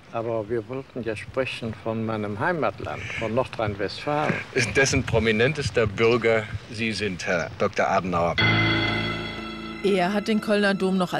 Aber wir wollten ja sprechen von meinem Heimatland, von Nordrhein-Westfalen. Dessen prominentester Bürger Sie sind, Herr Dr. Adenauer. Er hat den Kölner Dom noch